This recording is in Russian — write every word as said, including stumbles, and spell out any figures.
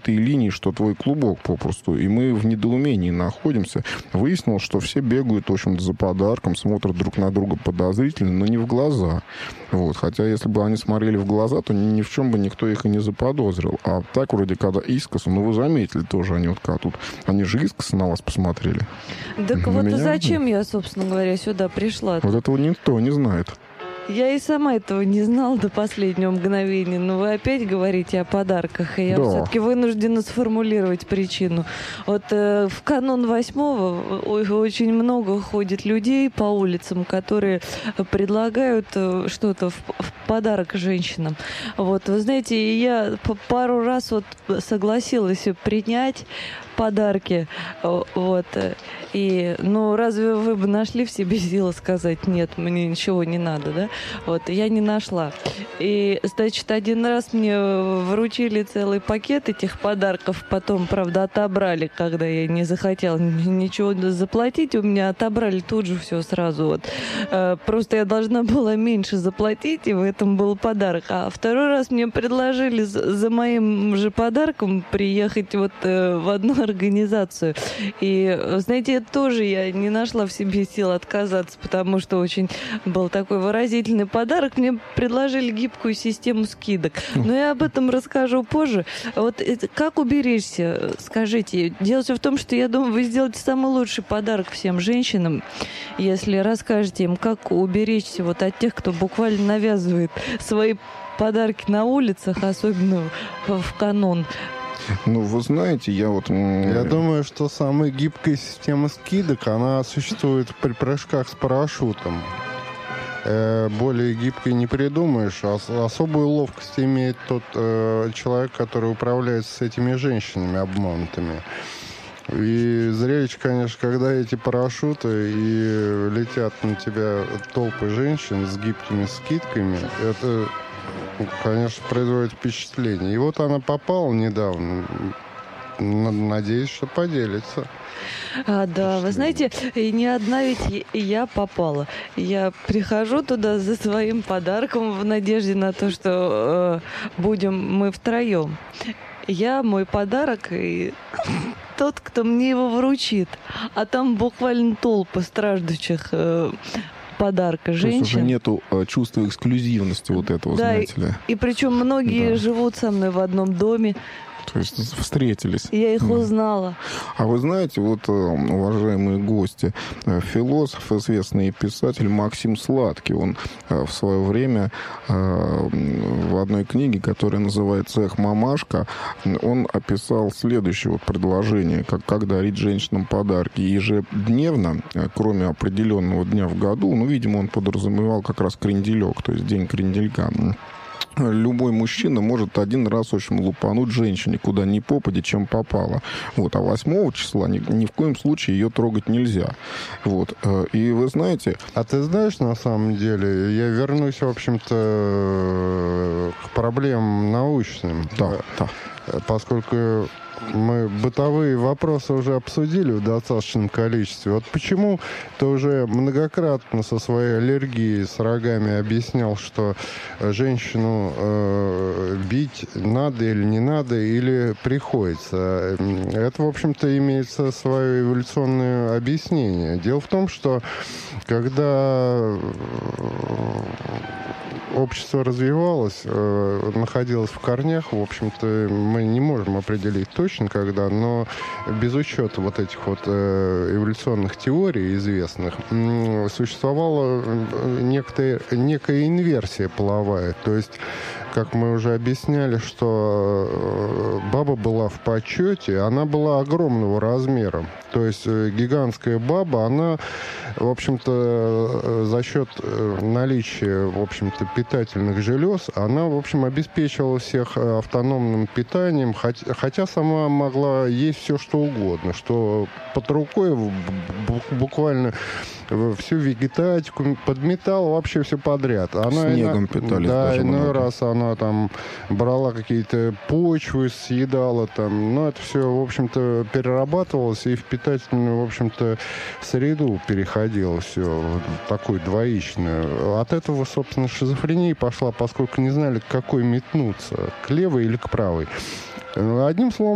разбитые линии, что твой клубок попросту. И мы в недоумении находимся. Выяснилось, что все бегают, в общем-то, за подарком, смотрят друг на друга подозрительно, но не в глаза. Вот. Хотя, если бы они смотрели в глаза, то ни в чем бы никто их и не заподозрил. А так, вроде, когда искоса, ну, вы заметили тоже, они вот как тут, они же искоса на вас посмотрели. Так На вот меня? зачем я, собственно говоря, сюда пришла? Вот этого никто не знает. Я и сама этого не знала до последнего мгновения, но вы опять говорите о подарках, и я Да. все-таки вынуждена сформулировать причину. Вот э, в канун восьмого ой, очень много ходит людей по улицам, которые предлагают э, что-то в, в подарок женщинам. Вот, вы знаете, я по пару раз вот согласилась принять подарки, вот, и, ну, разве вы бы нашли в себе силы сказать, нет, мне ничего не надо, да? Вот, я не нашла. И, значит, один раз мне вручили целый пакет этих подарков, потом, правда, отобрали, когда я не захотела ничего заплатить, у меня отобрали тут же все сразу, вот. Просто я должна была меньше заплатить, и в этом был подарок. А второй раз мне предложили за моим же подарком приехать вот в одну организацию. И, знаете, это тоже я не нашла в себе сил отказаться, потому что очень был такой выразительный подарок. Мне предложили гибкую систему скидок. Но я об этом расскажу позже. Вот это, как уберечься, скажите. Дело все в том, что я думаю, вы сделаете самый лучший подарок всем женщинам, если расскажете им, как уберечься вот от тех, кто буквально навязывает свои подарки на улицах, особенно в канун. Ну, вы знаете, я вот... Я думаю, что самая гибкая система скидок, она существует при прыжках с парашютом. Э, более гибкой не придумаешь. Ос- особую ловкость имеет тот э, человек, который управляет с этими женщинами обманутыми. И зрелище, конечно, когда эти парашюты и летят на тебя толпы женщин с гибкими скидками, это... конечно, производит впечатление. И вот она попала недавно. Надеюсь, что поделится. А, да, вы знаете, и не одна ведь я попала. Я прихожу туда за своим подарком в надежде на то, что э, будем мы втроем. Я, мой подарок и тот, кто мне его вручит. А там буквально толпа страждущих э, подарка женщин. То есть уже нету э, чувства эксклюзивности вот этого, да, знаете ли. И, и причем многие Да. живут со мной в одном доме. То есть встретились. Я их Да. узнала. А вы знаете, вот, уважаемые гости, философ, известный писатель Максим Сладкий, он в свое время в одной книге, которая называется «Эх, мамашка», он описал следующее вот предложение, как, как дарить женщинам подарки ежедневно, кроме определенного дня в году. Ну, видимо, он подразумевал как раз кренделек, то есть день кренделька. Любой мужчина может один раз, в общем, лупануть женщине, куда ни попади, чем попало. Вот. А восьмого числа ни, ни в коем случае ее трогать нельзя. Вот. И вы знаете... А ты знаешь, на самом деле, я вернусь, в общем-то, к проблемам научным. Да, да. Поскольку мы бытовые вопросы уже обсудили в достаточном количестве. Вот почему ты уже многократно со своей аллергией с рогами объяснял, что женщину э, бить надо или не надо, или приходится. Это, в общем-то, имеется свое эволюционное объяснение. Дело в том, что когда общество развивалось, э, находилось в корнях, в общем-то, мы не можем определить точно, когда, но без учета вот этих вот э, эволюционных теорий известных, э, существовала некая, некая инверсия половая. То есть, как мы уже объясняли, что э, баба была в почете, она была огромного размера. То есть э, гигантская баба, она, в общем-то, э, за счет э, наличия, в общем-то, питательных желез, она, в общем, обеспечивала всех автономным питанием, хотя, хотя сама могла есть все, что угодно, что под рукой буквально всю вегетатику подметала, вообще все подряд. Она Снегом ино... питались. Да, даже иной много. раз она там брала какие-то почвы, съедала там, но это все, в общем-то, перерабатывалось и в питательную, в общем-то, среду переходило все, такую двоичную. От этого, собственно, шизофрения пошла, поскольку не знали, к какой метнуться, к левой или к правой. Одним словом,